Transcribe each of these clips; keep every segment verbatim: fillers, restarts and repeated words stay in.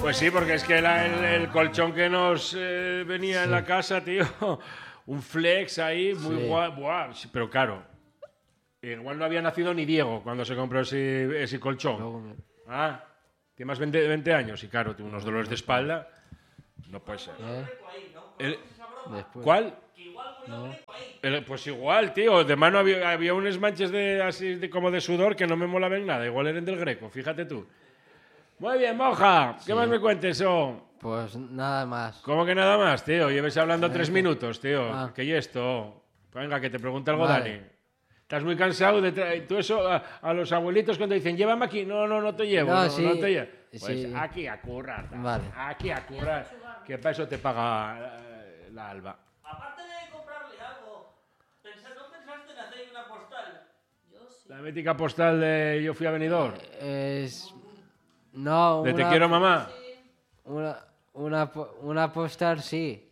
Pues sí, porque es que la, el, el colchón que nos eh, venía sí. en la casa, tío, un flex ahí, muy sí. guay, guay, sí, pero claro. Igual no había nacido ni Diego cuando se compró ese, ese colchón. No. Ah, tiene más de veinte años y claro, tiene unos dolores de espalda. No puede ser. ¿Eh? El, ¿Cuál? No. El, pues igual, tío. De mano había, había unos manches de, así de, como de sudor que no me molaban nada. Igual eran del Greco, fíjate tú. Muy bien, Moja. ¿Qué sí. más me cuentes, oh? Pues nada más. ¿Cómo que nada más, tío? Lleves hablando sí. tres minutos, tío. Ah. ¿Qué y esto? Venga, que te pregunte algo, vale. Dani. ¿Estás muy cansado de traer tú eso a, a los abuelitos cuando dicen llévame aquí? No, no, no te llevo. No, no, sí. no te llevo. Pues sí. aquí a currar. Vale. Aquí a currar. Que para eso te paga la, la Alba. Aparte de comprarle algo, ¿no pensaste en hacer una postal? Yo sí. La mítica postal de Yo fui a Benidorm. Es... No, ¿De una... Te quiero mamá? Sí. Una, una, una postal, sí.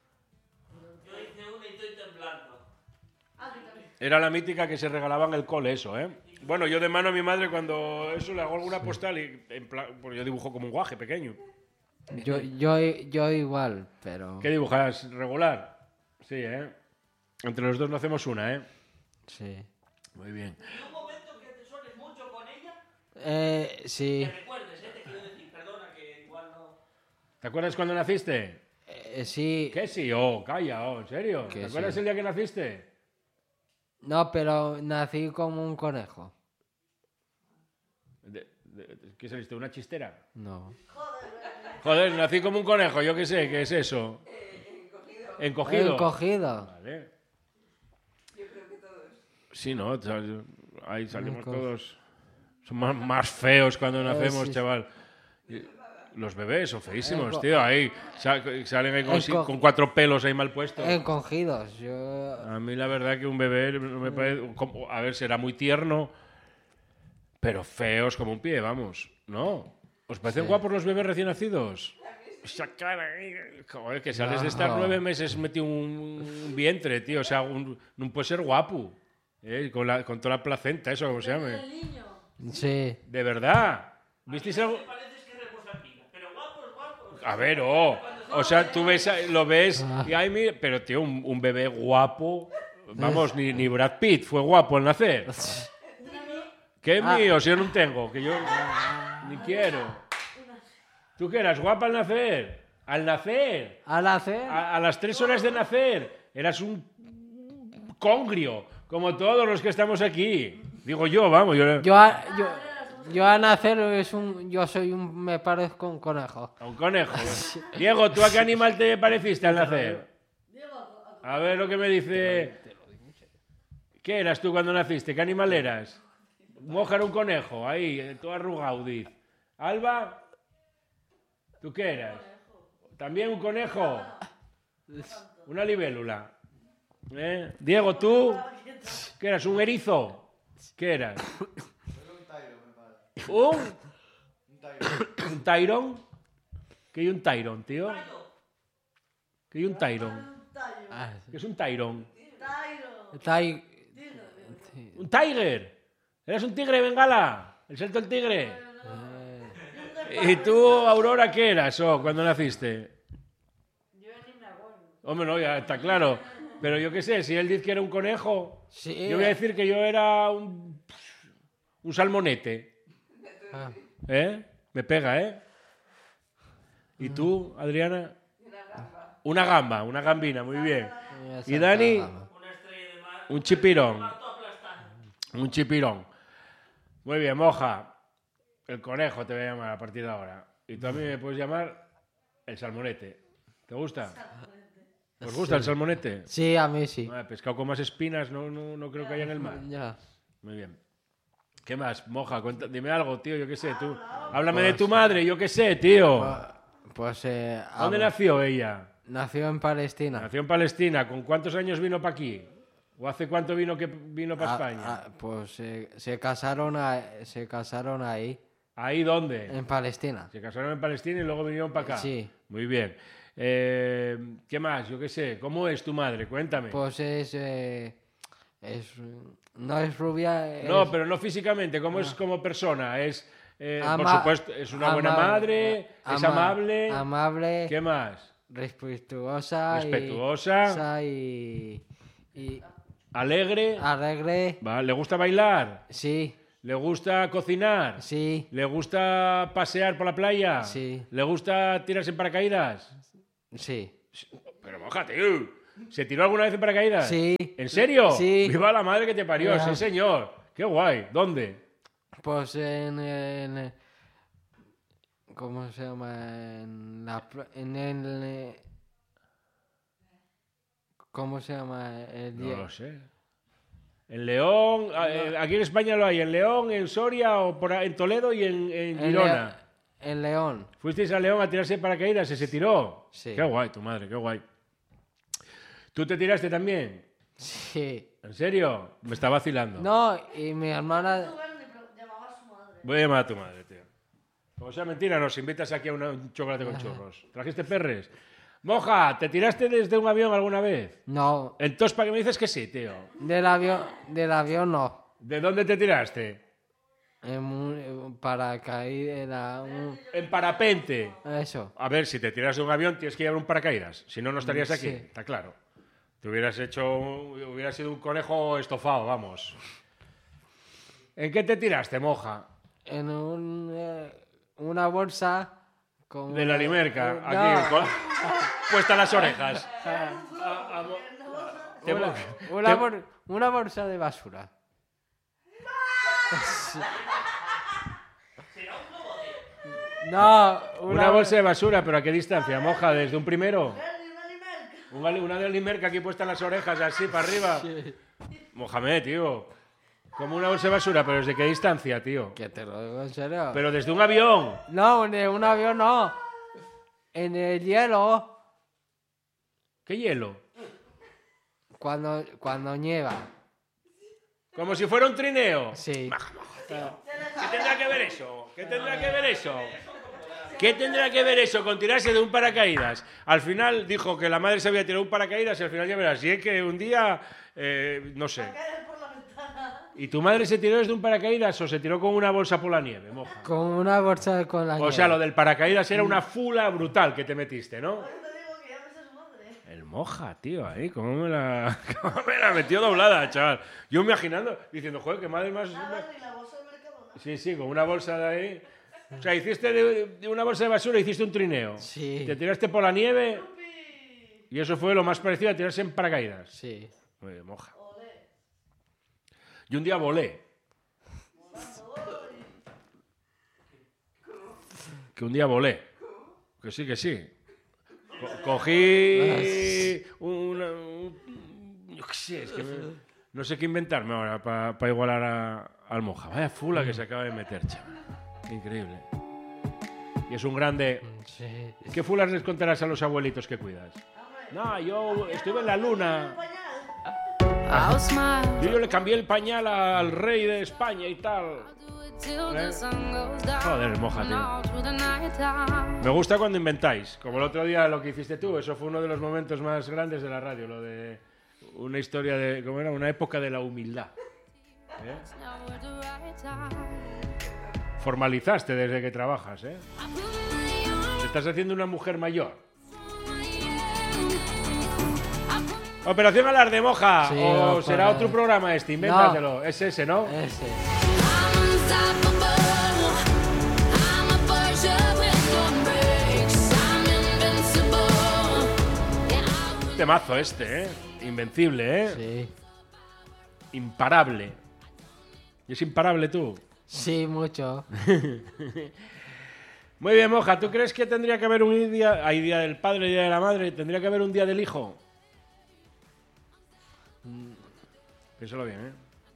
Era la mítica que se regalaban en el cole, eso, ¿eh? Bueno, yo de mano a mi madre cuando eso le hago alguna postal y en plan, pues yo dibujo como un guaje pequeño. Yo, yo, yo igual, pero... ¿Qué dibujas? ¿Regular? Sí, ¿eh? Entre los dos no hacemos una, ¿eh? Sí. Muy bien. ¿Y un momento que te suenes mucho con ella? Eh, sí. Que recuerdes, ¿eh? Te quiero decir, perdona, que igual no... ¿Te acuerdas cuando naciste? Eh, sí. ¿Qué sí? Oh, calla, oh, ¿en serio? ¿Te acuerdas sí. el día que naciste? No, pero nací como un conejo. De, de, ¿Qué saliste? ¿Una chistera? No. Joder, nací como un conejo, yo qué sé, ¿qué es eso? Eh, encogido. ¿Encogido? Encogido. Vale. Yo creo que todos. Sí, ¿no? Ahí salimos Enco... todos... Somos más feos cuando nacemos, eh, sí. chaval. Los bebés son feísimos, Enco... tío. Ahí salen ahí con, Enco... con cuatro pelos ahí mal puestos. Encogidos. Yo... A mí la verdad que un bebé no me parece... A ver, será muy tierno, pero feos como un pie, vamos. ¿No? ¿Os parecen sí. guapos los bebés recién nacidos? Esa cara ahí... Joder, que sales no. de estar nueve meses metido un, un vientre, tío. O sea, un, no puede ser guapo. ¿Eh? Con, la, con toda la placenta, eso, ¿cómo se llama? Sí. ¿De verdad? ¿Visteis algo...? A ver, oh, o sea, tú ves, lo ves y ay, mira, pero tío, un, un bebé guapo, vamos, ni, ni Brad Pitt fue guapo al nacer. ¿Qué es mío? Si yo no tengo, que yo ni quiero. ¿Tú qué eras guapa al nacer? Al nacer. Al nacer. A, a las tres horas de nacer, eras un congrio, como todos los que estamos aquí. Digo yo, vamos. Yo, yo, yo... Yo a nacer es un, yo soy un, me parezco a un conejo. ¿A un conejo? Diego, ¿tú a qué animal te pareciste al nacer? A ver lo que me dice. ¿Qué eras tú cuando naciste? ¿Qué animal eras? Moja era un conejo, ahí, todo arrugado, diz. Alba, ¿tú qué eras? ¿También un conejo? Una libélula. ¿Eh? Diego, ¿tú? ¿Qué eras? ¿Un erizo? ¿Qué eras? ¿Un? ¿Un Tyrone? ¿Qué hay un Tyrone, tío? ¿Qué hay un Tyrone? ¿Qué es un Tyrone? ¿Un Tiger? ¿Eres un tigre, Bengala? ¿El salto del tigre? ¿Y tú, Aurora, qué eras oh, cuando naciste? Yo ni me acuerdo. Hombre, no, ya está claro. Pero yo qué sé, si él dice que era un conejo, sí. Yo voy a decir que yo era un, un salmonete. Ah. ¿Eh? Me pega, ¿eh? ¿Y tú, Adriana? Una gamba. Una gamba, una gambina, muy bien. ¿Y Dani? Una estrella de mar. Un chipirón. Un chipirón. Muy bien, Moja. El conejo te voy a llamar a partir de ahora. Y tú a mí me puedes llamar el salmonete. ¿Te gusta? ¿Os gusta sí. el salmonete? Sí, a mí sí. Ah, pescado con más espinas no, no, no creo que haya en el mar. Ya. Muy bien. ¿Qué más? Moja, cuenta, dime algo, tío, yo qué sé, tú. Háblame pues, de tu madre, yo qué sé, tío. Pues, pues eh, ¿dónde hablo. nació ella? Nació en Palestina. Nació en Palestina. ¿Con cuántos años vino para aquí? ¿O hace cuánto vino que vino para España? Ah, pues eh, se casaron a, se casaron ahí. ¿Ahí dónde? En Palestina. Se casaron en Palestina y luego vinieron para acá. Sí. Muy bien. Eh, ¿Qué más? Yo qué sé. ¿Cómo es tu madre? Cuéntame. Pues es... Eh, es no es rubia... Es... No, pero no físicamente. ¿Cómo no. es como persona? ¿Es, Eh, por Ama- supuesto, es una buena amable, madre, es ama- amable. Amable, ¿Qué más? respetuosa, Respetuosa. y, y Alegre. alegre. Va, ¿le gusta bailar? Sí, ¿Le gusta cocinar? sí, ¿Le gusta pasear por la playa? Sí. ¿Le gusta tirarse en paracaídas? sí. Pero mójate, tío. ¿Se tiró alguna vez en paracaídas? Sí. ¿En serio? Sí. ¡Viva la madre que te parió! Ya. Sí, señor. ¡Qué guay! ¿Dónde? Pues en, en ¿cómo se llama? En la pla- en el ¿cómo se llama? El No die- lo sé. En León, a- eh, aquí en España lo hay, en León, en Soria, o por ahí, en Toledo y en, en en Girona. Leo- en León. ¿Fuisteis a León a tirarse de paracaídas y se tiró? Sí. Qué guay, tu madre, qué guay. ¿Tú te tiraste también? Sí. ¿En serio? Me está vacilando. No, y mi hermana Llamaba a su madre. Voy a llamar a tu madre, tío. Como sea mentira, nos invitas aquí a una- un chocolate con churros. ¿Trajiste perres? Moja, ¿te tiraste desde un avión alguna vez? no, Entonces, ¿para qué me dices que sí, tío? del avión del avión no. ¿De dónde te tiraste? En un paracaídas, un- En parapente. eso. A ver, si te tiras de un avión tienes que llevar un paracaídas. Si no, no estarías aquí. Sí. Está claro. Te hubieras hecho... Hubieras sido un conejo estofado, vamos. ¿En qué te tiraste, moja? En un, eh, una bolsa con De la una- limerca. no, Aquí, con- puesta las orejas. Te- una, una te- bol- una bolsa de basura. No, Una bolsa de basura, pero ¿a qué distancia, moja? ¿Desde un primero? Dale, dale, Merck. Un ali- Una de limerca aquí puesta en las orejas, así, para arriba. Mohamed, tío. Como una bolsa de basura, pero ¿desde qué distancia, tío? Que te lo digo en serio. Pero desde un avión. No, en un avión no. En el hielo, ¿Qué hielo? cuando, cuando nieva. Como si fuera un trineo. Sí. ¿Qué tendrá que ver eso? ¿Qué tendrá que ver eso? ¿Qué tendrá que ver eso con tirarse de un paracaídas? Al final dijo que la madre se había tirado un paracaídas y al final ya verás. Y es que un día, eh, no sé. Caer por la ventana. ¿Y tu madre se tiró desde un paracaídas o se tiró con una bolsa por la nieve, moja? Con una bolsa con la O sea, nieve. lo del paracaídas era una fula brutal que te metiste, ¿no? Yo te digo que llames a su madre. El moja, tío, ahí, cómo me la, cómo me la metió doblada, chaval. Yo imaginando, diciendo, joder, qué madre más... Nada, ni la bolsa de Mercadona. Sí, sí, con una bolsa de ahí. O sea, hiciste de, de una bolsa de basura, hiciste un trineo. Sí. Te tiraste por la nieve ¡Yupi! y eso fue lo más parecido a tirarse en paracaídas. Sí. Muy bien, moja. Olé. Y un día volé. Que un día volé. Que sí, que sí. Co- cogí una... un- yo qué sé, es que me- no sé qué inventarme ahora para igualar a- al moja. Vaya fula que se acaba de meter, chaval. Qué increíble. Y es un grande... Sí. ¿Qué fulas les contarás a los abuelitos que cuidas? No, yo estuve en la luna. I'll smile Yo, yo le cambié el pañal al rey de España y tal. till the sun goes down. Joder, moja, tío. All through the night time. Me gusta cuando inventáis, como el otro día lo que hiciste tú. Eso fue uno de los momentos más grandes de la radio, lo de una historia de, ¿cómo era? Una época de la humildad. ¿Eh? Now we're the right time. Formalizaste desde que trabajas, ¿eh? I put my arms Te estás haciendo una mujer mayor. around you. I put Operación Alarde, moja. Sí, o ojalá. será otro programa este, invéntatelo. Es ese, ¿no? Ese. I'm unstoppable. I'm a Porsche with no brakes. I'm invincible. Yeah, I will Temazo este, ¿eh? Invencible, ¿eh? Sí. Imparable. ¿Y es imparable tú? Sí, mucho. Muy bien, moja. ¿Tú crees que tendría que haber un día... Hay día del padre, día de la madre. ¿Tendría que haber un día del hijo? Piénsalo bien, ¿eh?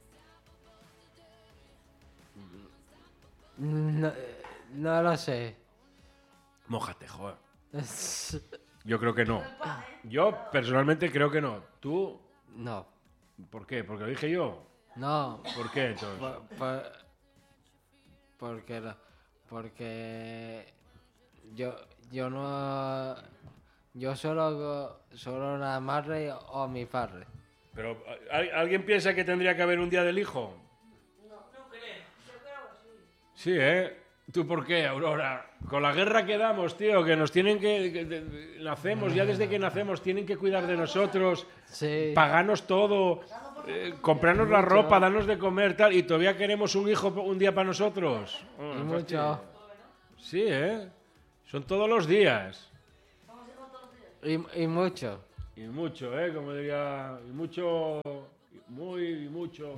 No, no lo sé. Mójate, joder. Yo creo que no. Yo personalmente creo que no. ¿Tú? No. ¿Por qué? ¿Porque lo dije yo? No. ¿Por qué entonces? Por, por- porque no- porque yo yo no yo solo solo la madre o mi padre. Pero ¿al- ¿alguien piensa que tendría que haber un día del hijo? No, no creo. Yo creo que sí. Sí, ¿eh? ¿Tú por qué, Aurora? Con la guerra que damos, tío, que nos tienen que... que- de- nacemos, ya desde que nacemos, tienen que cuidar de nosotros, Sí. pagarnos todo, eh, comprarnos la ropa, darnos de comer, tal, y todavía queremos un hijo un día para nosotros. Oh, Y no mucho. fastidies. Sí, ¿eh? Son todos los días. Y, y mucho. Y mucho, ¿eh? Como diría... Y mucho... Muy, y mucho...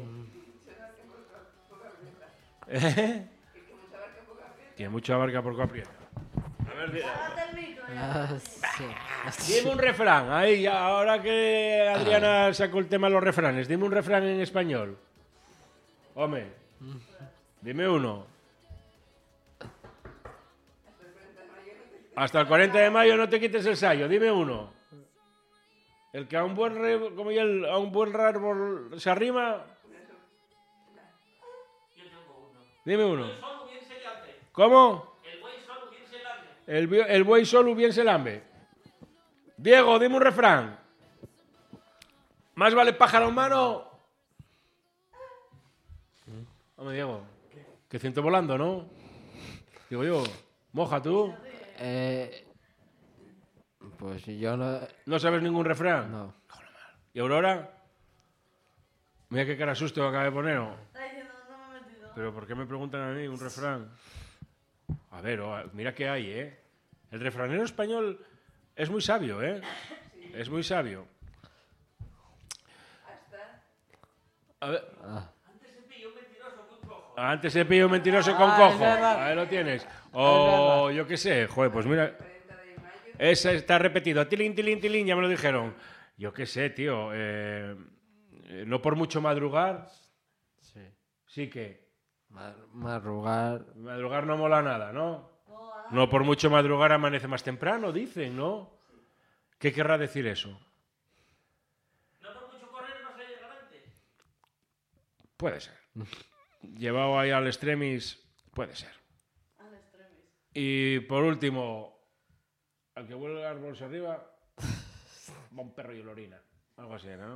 ¿Eh? Que mucho abarca poco aprieta. A ver, di- Ah, sí. dime un refrán. Ahí, ya, ahora que Adriana sacó el tema de los refranes, dime un refrán en español. Hombre, dime uno. Hasta el cuarenta de mayo no te quites el sayo, dime uno. El que a un buen re- como ya el- a un buen árbol se arrima. Dime uno. Solo bien se llame. ¿Cómo? El güey solo bien se llame. El, bi- el buey solo bien se lambe. Diego, dime un refrán. Más vale pájaro en mano. Hombre, Diego. Que ciento volando, ¿no? Digo yo. Moja tú. Eh, pues yo no. ¿No sabes ningún refrán? No. ¿Y Aurora? Mira qué cara susto acaba de poner. ¿no? Pero ¿por qué me preguntan a mí un refrán? A ver, oh, mira qué hay, ¿eh? El refranero español es muy sabio, ¿eh? Es muy sabio. A ver. Antes se pilló un mentiroso con cojo. Antes se pilló un mentiroso con Ah, cojo. es verdad. Ahí lo tienes. O yo qué sé, joder, pues mira. Esa está repetido. Tilín, tilín, tilín, ya me lo dijeron. Yo qué sé, tío. eh, eh, no por mucho madrugar, Sí. sí que. Mar- Madrugar. Madrugar no mola nada, ¿no? No por mucho madrugar amanece más temprano, dicen, ¿no? ¿Qué querrá decir eso? No por mucho correr vas a llegar antes. Puede ser. Llevado ahí al extremis, puede ser. Y por último, al que vuelve el árbol arriba, va un perro y lo orina. Algo así, ¿no?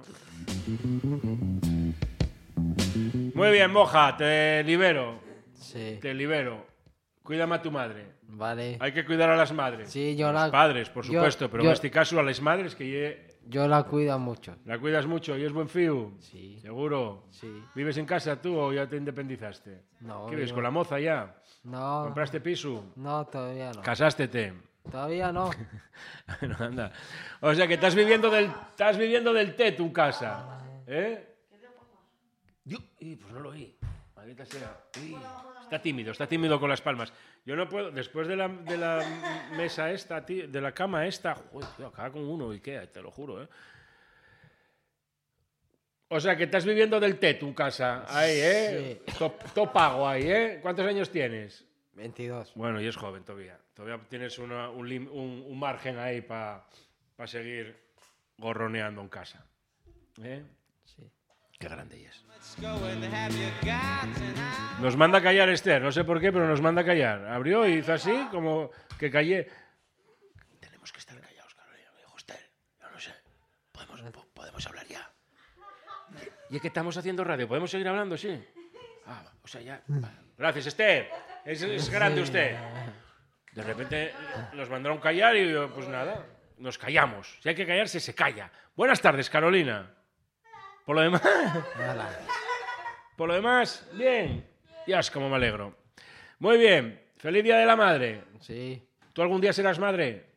Muy bien, Moja, te libero. Sí. Te libero. Cuídame a tu madre. Vale. Hay que cuidar a las madres. Sí, yo Los la. padres, por yo- supuesto, pero yo- en este caso a las madres que ye- Yo la cuido mucho. la cuidas mucho y es buen fío. Sí. ¿Seguro? Sí. ¿Vives en casa tú o ya te independizaste? No. ¿Qué vives yo- con la moza ya? No. ¿Compraste piso? No, todavía no. ¿Casástete? Todavía no. No, anda. O sea que estás viviendo del, estás viviendo del té tu casa. ¿Eh? Yo, y, pues no lo oí. Maldita sea. Uy, está tímido, está tímido con las palmas. Yo no puedo, después de la, de la mesa esta, tío, de la cama esta, joder, tío, acaba con uno y qué, te lo juro, ¿eh? O sea que estás viviendo del té tu casa, ahí, ¿eh? Todo, todo pago ahí, ¿eh? ¿Cuántos años tienes? veintidós. Bueno, y es joven todavía. Todavía tienes una- un, lim- un- un margen ahí para seguir gorroneando en casa. ¿Eh? Sí. Qué grande es. Nos manda a callar Esther, no sé por qué, pero nos manda a callar. Abrió y hizo así, como que callé. Tenemos que estar callados, Carolina. Me dijo Esther, yo no sé. Podemos, po- podemos hablar ya. Y es que estamos haciendo radio, ¿podemos seguir hablando? Sí. Ah, o sea, ya. Va. Gracias, Esther. Es, es grande usted. De repente nos mandaron callar y yo, pues nada, nos callamos. Si hay que callarse, se calla. Buenas tardes, Carolina. Por lo demás, Hola. por lo demás, bien. Ya es como me alegro. Muy bien. Feliz Día de la Madre. Sí. ¿Tú algún día serás madre?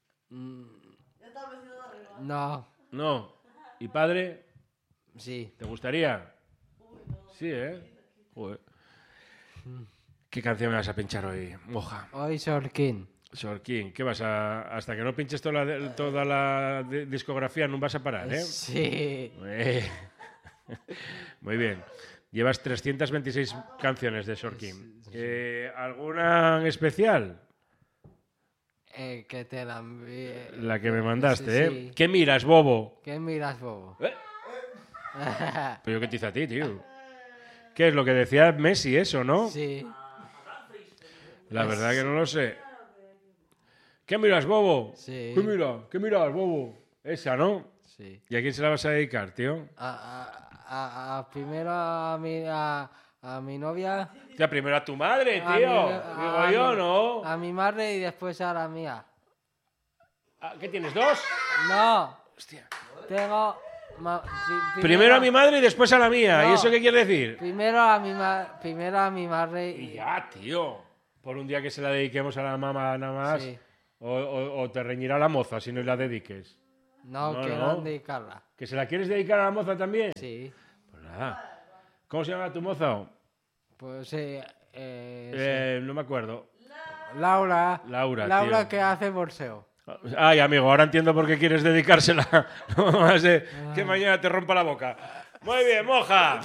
No. No. ¿Y padre? Sí. ¿Te gustaría? Sí, ¿eh? Joder. ¿Qué canción me vas a pinchar hoy, Moja? Hoy Sorkin. Sorkin, ¿qué vas a...? Hasta que no pinches toda la, toda la di- discografía no vas a parar, ¿eh? Sí. Eh. Muy bien. Llevas trescientas veintiséis canciones de Sorkin. Eh, ¿Alguna en especial? Eh, que te la envié. La que me mandaste, Sí, ¿eh? sí. ¿Qué miras, bobo? ¿Qué miras, bobo? ¿Eh? ¿Pero yo qué te hice a ti, tío? ¿Qué es lo que decía Messi eso, no? Sí. La verdad que no lo sé. ¿Qué miras, bobo? Sí. ¿Qué mira? ¿Qué miras, bobo? Esa, ¿no? Sí. ¿Y a quién se la vas a dedicar, tío? A, a, a, a primero a, mi, a, A mi novia. O sea, primero a tu madre, a tío. mi- Digo a yo, mi- ¿no? A mi madre y después a la mía. Ah, ¿Qué tienes, dos? No. Hostia. Tengo. ma- pri- Primero a mi madre y después a la mía. ¿Y No. eso qué quiere decir? Primero a mi ma- primero a mi madre Y y. ya, tío. Por un día que se la dediquemos a la mamá nada más. Sí. O, o- o te reñirá la moza si no la dediques. No, No, quiero no. dedicarla. ¿Que se la quieres dedicar a la moza también? Sí. Pues nada. ¿Cómo se llama tu moza? Pues sí. eh, Eh, no me acuerdo. sí. Laura. Laura, Laura tío. que hace boxeo. Ay, amigo, ahora entiendo por qué quieres dedicársela. No más de que mañana te rompa la boca. Muy bien, moja.